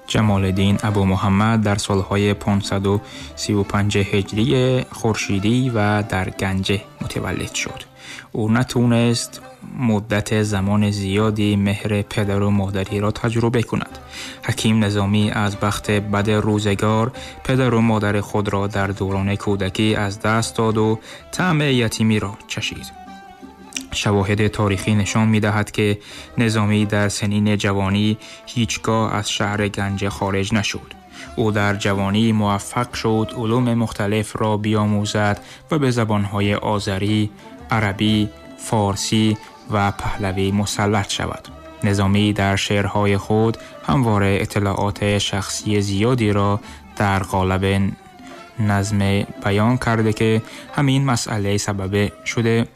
جمال الدین ابو محمد در سالهای 535 هجری خورشیدی و در گنجه متولد شد. او نتونست مدت زمان زیادی مهر پدر و مادری را تجربه کند. حکیم نظامی از بخت بد روزگار پدر و مادر خود را در دوران کودکی از دست داد و طعم یتیمی را چشید. شواهد تاریخی نشان می‌دهد که نظامی در سنین جوانی هیچگاه از شهر گنجه خارج نشد. او در جوانی موفق شد علوم مختلف را بیاموزد و به زبان‌های آذری، عربی، فارسی و پهلوی مسلط شود. نظامی در شعرهای خود همواره اطلاعات شخصی زیادی را در قالب نظم بیان کرده که همین مسئله سبب شده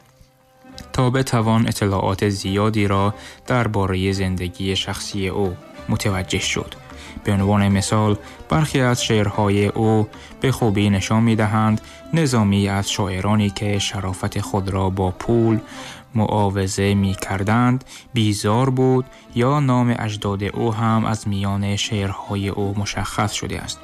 تا بتوان اطلاعات زیادی را درباره زندگی شخصی او متوجه شد. به عنوان مثال برخی از شعرهای او به خوبی نشان می‌دهند نظامی از شاعرانی که شرافت خود را با پول معاوضه می‌کردند بیزار بود یا نام اجداد او هم از میان شعرهای او مشخص شده است.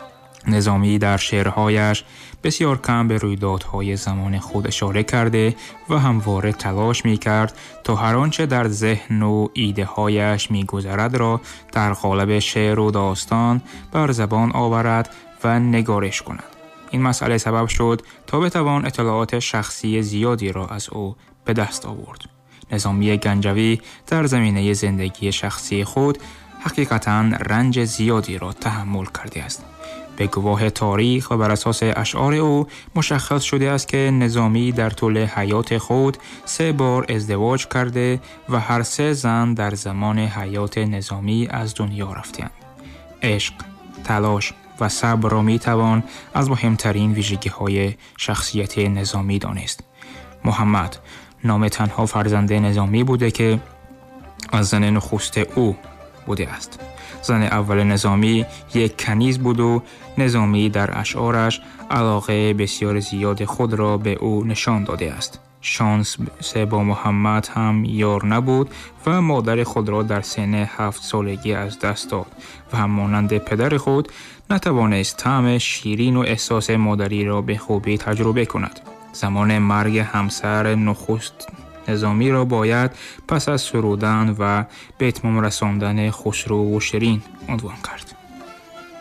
نظامی در شعرهایش بسیار کم به رویدادهای زمان خود اشاره کرده و همواره تلاش می‌کرد تا هر آنچه در ذهن و ایده‌هایش می‌گذرد را در قالب شعر و داستان بر زبان آورد و نگارش کند. این مسئله سبب شد تا بتوان اطلاعات شخصی زیادی را از او به دست آورد. نظامی گنجوی در زمینه زندگی شخصی خود حقیقتاً رنج زیادی را تحمل کرده است. به گواه تاریخ و بر اساس اشعار او مشخص شده است که نظامی در طول حیات خود 3 بار ازدواج کرده و هر 3 زن در زمان حیات نظامی از دنیا رفتند. عشق، تلاش و صبر را می توان از مهمترین ویژگی‌های شخصیت نظامی دانست. محمد نام تنها فرزند نظامی بوده که از زن نخست او بوده است. زن اول نظامی یک کنیز بود و نظامی در اشعارش علاقه بسیار زیاد خود را به او نشان داده است. شانس با محمد هم یار نبود و مادر خود را در سن 7 سالگی از دست داد و همانند پدر خود نتوانست طعم شیرین و احساس مادری را به خوبی تجربه کند. زمان مرگ همسر نخست نظامی را باید پس از سرودن و به اتمام رساندن خسرو و شیرین عنوان کرد.